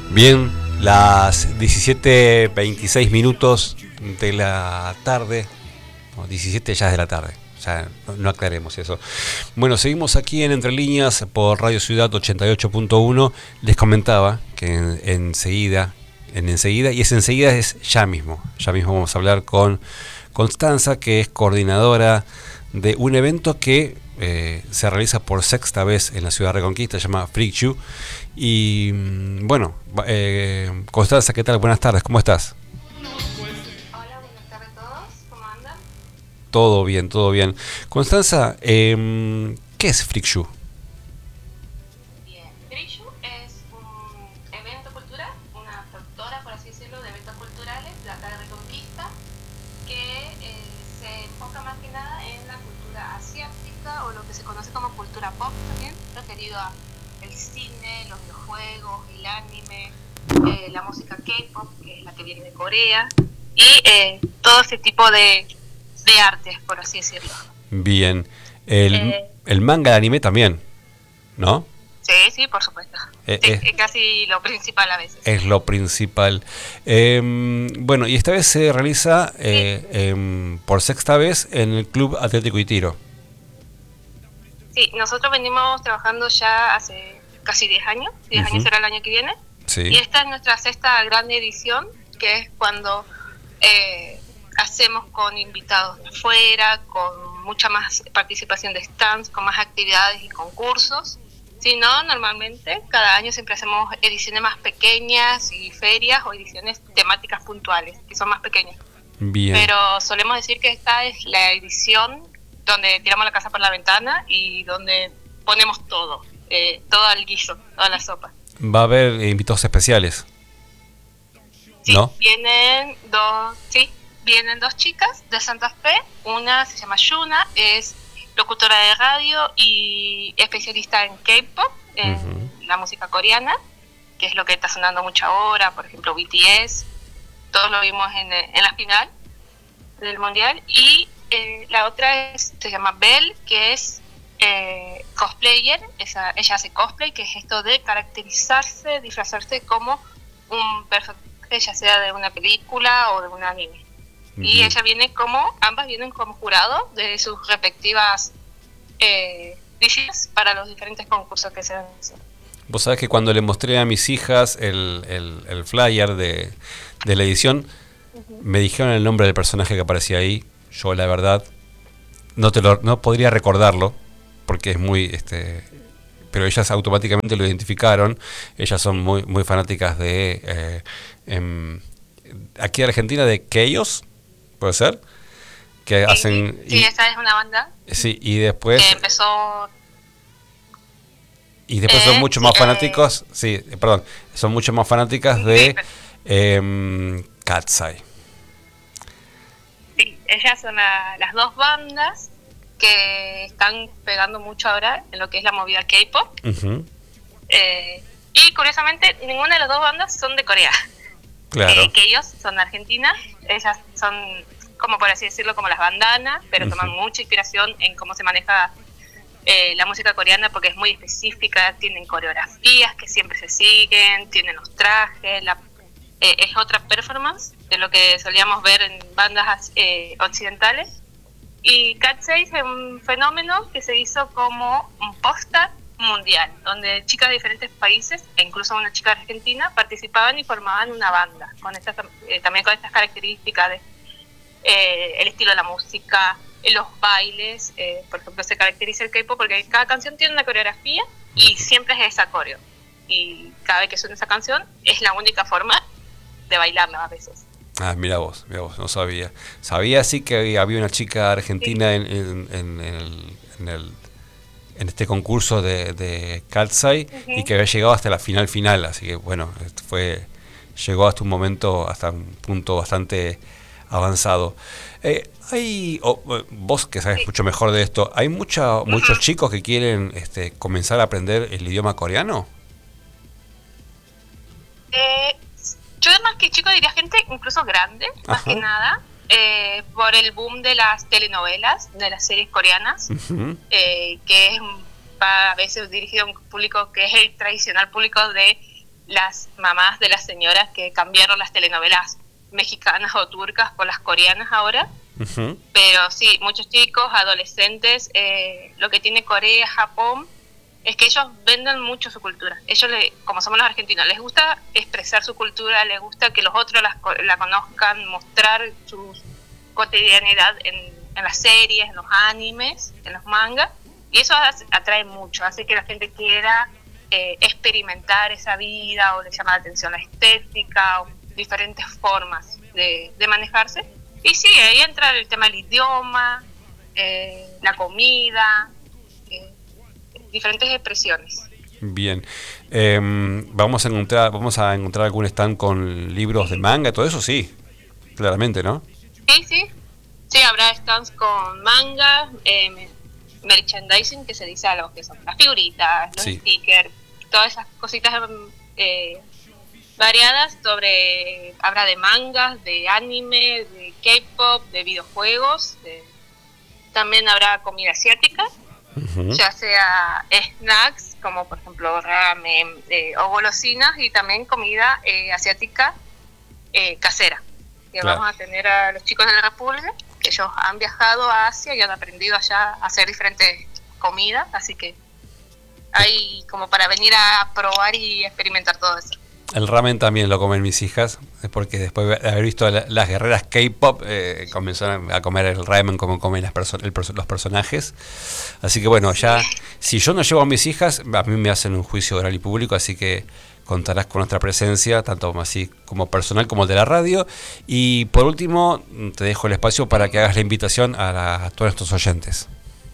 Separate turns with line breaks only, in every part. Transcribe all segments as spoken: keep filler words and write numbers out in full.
Bien, las diecisiete veintiséis minutos de la tarde, no, diecisiete ya es de la tarde, ya no, no aclaremos eso. Bueno, seguimos aquí en Entre Líneas por Radio Ciudad ochenta y ocho punto uno. Les comentaba que en, enseguida, en enseguida, y ese enseguida es ya mismo, ya mismo vamos a hablar con Constanza, que es coordinadora de un evento que eh, se realiza por sexta vez en la ciudad de Reconquista, se llama Freak You. Y bueno, eh, Constanza, ¿qué tal? Buenas tardes, ¿cómo estás?
Hola, buenas tardes a todos, ¿cómo andan?
Todo bien, todo bien. Constanza, eh, ¿qué es Freak You?
Bien, Freak You es un evento cultural, una productora, por así decirlo, de eventos culturales de acá de Reconquista, que eh, se enfoca más que nada en la cultura asiática o lo que se conoce como cultura pop también, referido a el cine, los videojuegos, el anime, eh, la música K-pop, que es la que viene de Corea, y eh, todo ese tipo de, de artes, por así decirlo.
Bien, el,
Eh,
el manga de anime también, ¿no?
Sí, sí, por supuesto.
Eh,
Sí,
eh,
es casi lo principal a veces.
es lo principal. Eh, bueno, y esta vez se realiza eh, eh, por sexta vez en el Club Atlético y Tiro.
Sí, nosotros venimos trabajando ya hace casi diez años, diez
Uh-huh.
años será el año que viene,
Sí.
y esta es nuestra sexta gran edición, que es cuando eh, hacemos con invitados de afuera, con mucha más participación de stands, con más actividades y concursos. Si no, normalmente cada año siempre hacemos ediciones más pequeñas y ferias o ediciones temáticas puntuales, que son más pequeñas.
Bien.
Pero solemos decir que esta es la edición donde tiramos la casa por la ventana y donde ponemos todo, eh, todo el guiso, toda la sopa.
Va a haber invitados especiales.
Sí,
¿No?
vienen dos, sí, vienen dos chicas de Santa Fe. Una se llama Yuna, es locutora de radio y especialista en K-pop, en
Uh-huh.
la música coreana, que es lo que está sonando mucho ahora, por ejemplo B T S. Todos lo vimos en, en la final del mundial. Y eh, la otra es, se llama Belle, que es eh, cosplayer. Esa, ella hace cosplay, que es esto de caracterizarse, disfrazarse como un personaje, ya sea de una película o de un anime. Y
Bien.
ella viene como, ambas vienen como jurado de sus respectivas eh, disciplinas para los diferentes concursos que se dan.
Vos sabés que cuando le mostré a mis hijas el, el, el flyer de, de la edición, uh-huh, me dijeron el nombre del personaje que aparecía ahí. Yo, la verdad, no te lo, no podría recordarlo, porque es muy... este pero ellas automáticamente lo identificaron. Ellas son muy muy fanáticas de... Eh, em, aquí en Argentina, de Chaos, ¿puede ser? Que
sí,
hacen...
Sí,
y,
esa es una banda.
Sí, y después...
Que empezó...
Y después
eh,
son mucho más
eh,
fanáticos, sí, perdón, son mucho más fanáticas de eh, Katseye.
Sí, ellas son la, las dos bandas que están pegando mucho ahora en lo que es la movida K-pop.
Uh-huh.
Eh, y curiosamente, ninguna de las dos bandas son de Corea.
Claro.
Eh, que ellos son argentinas, ellas son, como por así decirlo, como las bandanas, pero uh-huh, toman mucha inspiración en cómo se maneja eh, la música coreana, porque es muy específica, tienen coreografías que siempre se siguen, tienen los trajes, la, eh, es otra performance de lo que solíamos ver en bandas eh, occidentales. Y Katseye es un fenómeno que se hizo como un póster mundial, donde chicas de diferentes países, e incluso una chica argentina, participaban y formaban una banda, con estas, eh, también con estas características de eh, el estilo de la música, los bailes. Eh, por ejemplo, se caracteriza el K-pop porque cada canción tiene una coreografía y siempre es esa coreo. Y cada vez que suena esa canción es la única forma de bailarla a veces.
Ah, mira vos, mira vos, no sabía. Sabía sí que había una chica argentina, sí, en, en, en, el, en, el, en este concurso de, de Katseye, uh-huh, y que había llegado hasta la final final, así que bueno, fue llegó hasta un momento, hasta un punto bastante avanzado. Eh, hay oh, vos que sabes, sí, mucho mejor de esto, ¿hay mucha, uh-huh, muchos chicos que quieren este, comenzar a aprender el idioma coreano?
Eh, yo más que chico diría gente incluso grande, más, ajá, que nada, eh, por el boom de las telenovelas, de las series coreanas, uh-huh, eh, que es va a veces dirigido a un público que es el tradicional público de las mamás de las señoras que cambiaron las telenovelas mexicanas o turcas por las coreanas ahora. Uh-huh. Pero sí, muchos chicos, adolescentes, eh, lo que tiene Corea, Japón, es que ellos venden mucho su cultura. Ellos, le, como somos los argentinos, les gusta expresar su cultura, les gusta que los otros la, la conozcan, mostrar su cotidianidad en, en las series, en los animes, en los mangas, y eso atrae mucho, hace que la gente quiera eh, experimentar esa vida, o le llama la atención la estética, o diferentes formas de, de manejarse. Y sí, ahí entra el tema del idioma, eh, la comida, eh, diferentes expresiones.
Bien, eh, vamos a encontrar, vamos a encontrar algún stand con libros de manga, todo eso, sí, claramente, ¿no?
Sí, sí, sí, habrá stands con manga, eh, merchandising, que se dice a lo que son las figuritas, los sí. stickers, todas esas cositas eh, variadas sobre, habrá de mangas, de anime, de K-pop, de videojuegos, de, también habrá comida asiática, uh-huh. ya sea snacks, como por ejemplo ramen eh, o golosinas, y también comida eh, asiática eh, casera, que claro. vamos a tener a los chicos de la República, que ellos han viajado a Asia y han aprendido allá a hacer diferentes comidas, así que hay como para venir a probar y experimentar todo eso.
El ramen también lo comen mis hijas, porque después de haber visto la, las guerreras K-pop, eh, comenzaron a comer el ramen como comen las perso- el perso- los personajes. Así que bueno, ya si yo no llevo a mis hijas, a mí me hacen un juicio oral y público, así que contarás con nuestra presencia, tanto así como personal como de la radio. Y por último, te dejo el espacio para que hagas la invitación a, la, a todos nuestros oyentes.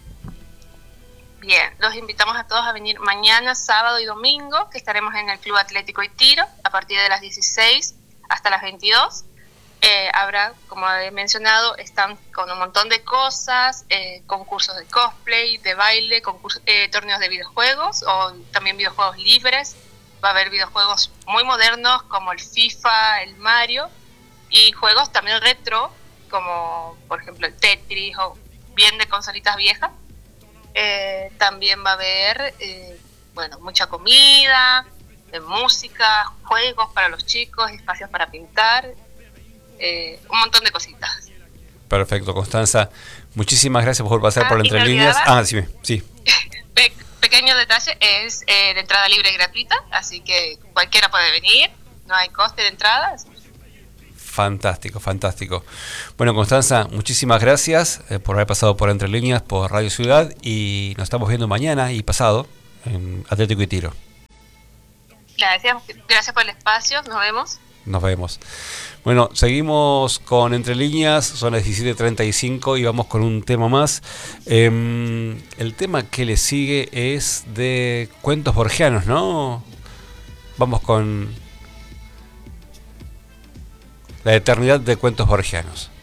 Bien, los invitamos a todos a venir mañana, sábado y domingo, que estaremos en el Club Atlético y Tiro a partir de las dieciséis hasta las veintidós. Eh, habrá, como he mencionado, están con un montón de cosas, eh, concursos de cosplay, de baile, concursos, eh, torneos de videojuegos o también videojuegos libres. Va a haber videojuegos muy modernos como el FIFA, el Mario, y juegos también retro como por ejemplo el Tetris o bien de consolitas viejas. Eh, también va a haber eh, bueno, mucha comida, eh, música, juegos para los chicos, espacios para pintar, eh, un montón de cositas.
Perfecto, Constanza, muchísimas gracias por pasar ah, por Entre Líneas. Ah, sí, sí.
Pe- pequeño detalle, es eh, de entrada libre y gratuita, así que cualquiera puede venir, no hay coste de entrada.
Fantástico, fantástico. Bueno, Constanza, muchísimas gracias eh, por haber pasado por Entre Líneas, por Radio Ciudad, y nos estamos viendo mañana y pasado en Atlético y Tiro.
Gracias, gracias por el espacio, nos vemos.
Nos vemos. Bueno, seguimos con Entre Líneas, son las diecisiete treinta y cinco y vamos con un tema más. Eh, el tema que le sigue es de cuentos borgianos, ¿no? Vamos con La eternidad de cuentos borgianos.